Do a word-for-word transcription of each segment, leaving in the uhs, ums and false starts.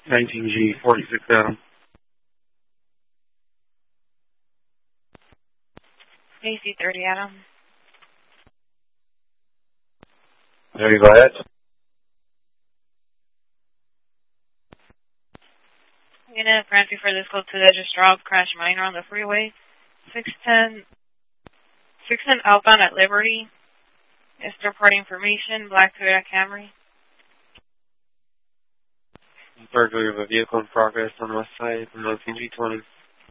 nineteen G, forty-six Adam. A C thirty Adam. There you go ahead. Unit, Francie for this code two that just dropped, crash minor on the freeway. six ten, six ten outbound at Liberty. It's departing information, black Toyota Camry. Burglary of a vehicle in progress on the west side, nineteen G twenty.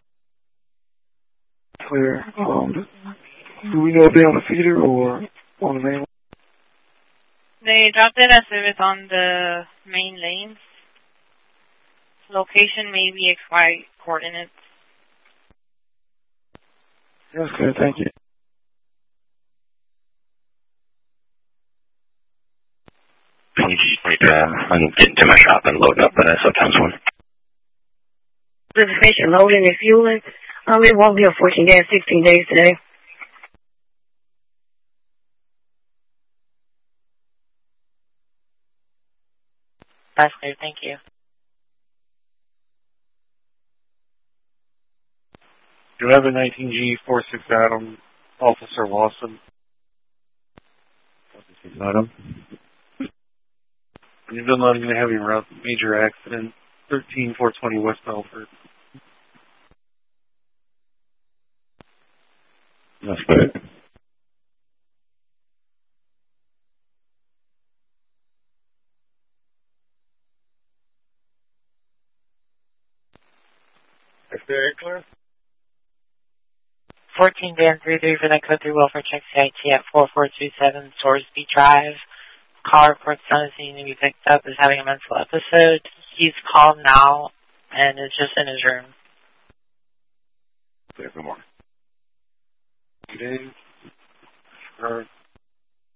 Clear. Um, do we know if they're on the feeder or on the main? They dropped it as if it's on the main lanes. Location may be expired coordinates. That's good, thank you. I'm getting to my shop and loading up an S O times one. This is patient loading and fueling. Um, it won't be a fourteen days, sixteen days today. That's clear, thank you. You have a nineteen G, forty-six Adam, Officer Lawson. Adam. You've been loading a heavy route, major accident, thirteen four twenty West Belford. That's good. Is there clear? fourteen Dan three three for that code three welfare check C I T at four four two seven Sorsby Drive. Car reports son is needing to be picked up, is having a mental episode. He's calm now and is just in his room. Clear, good morning. Good day.